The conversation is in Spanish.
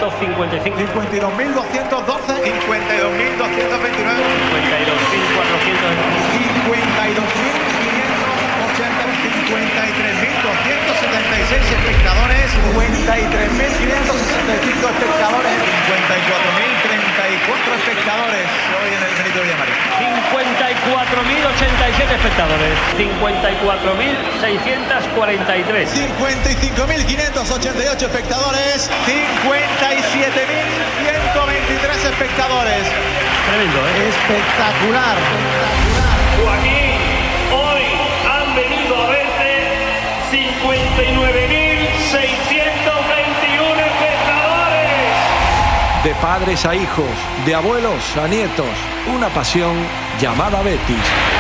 52.255. 52.212. 52.229. 53.276 espectadores. 53.565 espectadores. 54.034 espectadores hoy en el Benito Villamarín. 54.087 espectadores. 54.643. 55.588 espectadores. 57.123 espectadores. Tremendo, ¿eh? Espectacular. Joaquín, hoy han venido a verte 59.621 espectadores. De padres a hijos, de abuelos a nietos, una pasión llamada Betis.